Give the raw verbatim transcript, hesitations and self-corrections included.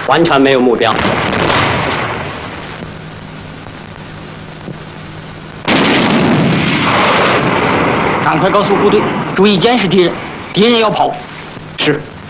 完全没有目标。 赶快告诉部队，注意监视敌人，敌人要跑。 是。